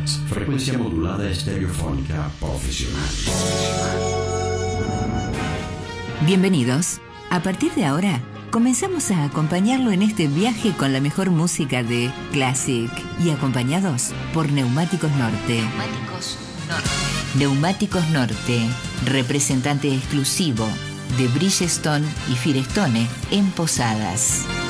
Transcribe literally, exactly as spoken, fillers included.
megahertz. Frecuencia modulada estereofónica profesional. Bienvenidos. A partir de ahora, comenzamos a acompañarlo en este viaje con la mejor música de Classic y acompañados por Neumáticos Norte. Neumáticos Norte. Neumáticos Norte, representante exclusivo de Bridgestone y Firestone en Posadas.